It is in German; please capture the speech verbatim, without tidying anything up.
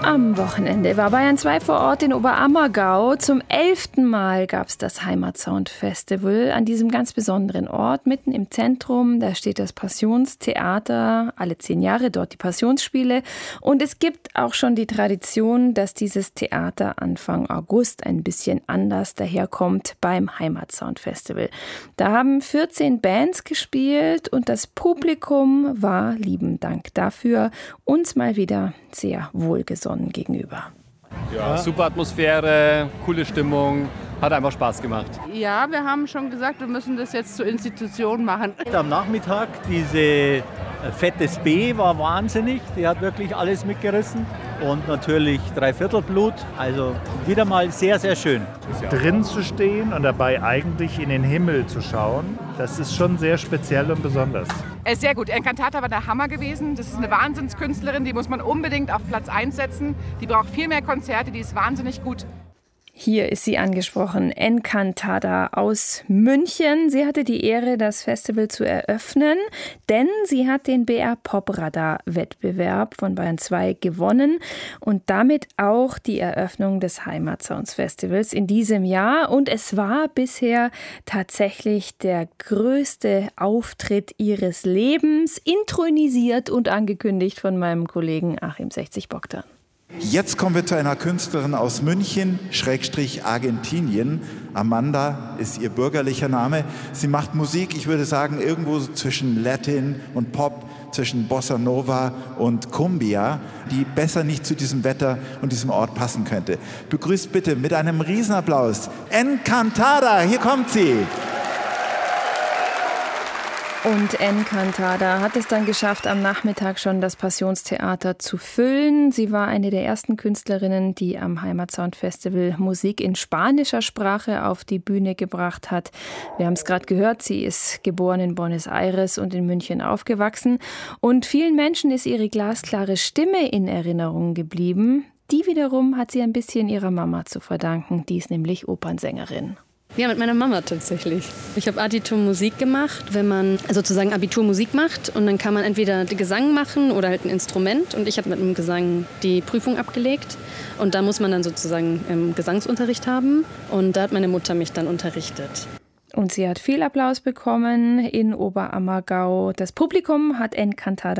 Am Wochenende war Bayern zwei vor Ort in Oberammergau. Zum elften Mal gab es das Heimatsound Festival an diesem ganz besonderen Ort, mitten im Zentrum. Da steht das Passionstheater, alle zehn Jahre dort die Passionsspiele. Und es gibt auch schon die Tradition, dass dieses Theater Anfang August ein bisschen anders daherkommt beim Heimatsound Festival. Da haben vierzehn Bands gespielt und das Publikum war, lieben Dank dafür, uns mal wieder sehr wohlgesonnen gegenüber. Ja, super Atmosphäre, coole Stimmung, hat einfach Spaß gemacht. Ja, wir haben schon gesagt, wir müssen das jetzt zur Institution machen. Am Nachmittag diese Fettes B war wahnsinnig, die hat wirklich alles mitgerissen. Und natürlich Dreiviertelblut, also wieder mal sehr, sehr schön. Drin zu stehen und dabei eigentlich in den Himmel zu schauen, das ist schon sehr speziell und besonders. Äh, sehr gut, Encantata war der Hammer gewesen. Das ist eine Wahnsinnskünstlerin, die muss man unbedingt auf Platz eins setzen. Die braucht viel mehr Konzerte, die ist wahnsinnig gut. Hier ist sie angesprochen, Encantata aus München. Sie hatte die Ehre, das Festival zu eröffnen, denn sie hat den B R Pop Radar Wettbewerb von Bayern zwei gewonnen und damit auch die Eröffnung des Heimatsounds Festivals in diesem Jahr. Und es war bisher tatsächlich der größte Auftritt ihres Lebens, intronisiert und angekündigt von meinem Kollegen Achim sechzig Bogdan. Jetzt kommen wir zu einer Künstlerin aus München, Schrägstrich Argentinien. Amanda ist ihr bürgerlicher Name. Sie macht Musik, ich würde sagen, irgendwo so zwischen Latin und Pop, zwischen Bossa Nova und Cumbia, die besser nicht zu diesem Wetter und diesem Ort passen könnte. Begrüßt bitte mit einem Riesenapplaus Encantada, hier kommt sie. Und Encantada hat es dann geschafft, am Nachmittag schon das Passionstheater zu füllen. Sie war eine der ersten Künstlerinnen, die am Heimatsound Festival Musik in spanischer Sprache auf die Bühne gebracht hat. Wir haben es gerade gehört, sie ist geboren in Buenos Aires und in München aufgewachsen. Und vielen Menschen ist ihre glasklare Stimme in Erinnerung geblieben. Die wiederum hat sie ein bisschen ihrer Mama zu verdanken. Die ist nämlich Opernsängerin. Ja, mit meiner Mama tatsächlich. Ich habe Abitur Musik gemacht, wenn man sozusagen Abitur Musik macht und dann kann man entweder Gesang machen oder halt ein Instrument und ich habe mit dem Gesang die Prüfung abgelegt und da muss man dann sozusagen ähm, Gesangsunterricht haben und da hat meine Mutter mich dann unterrichtet. Und sie hat viel Applaus bekommen in Oberammergau. Das Publikum hat Encantada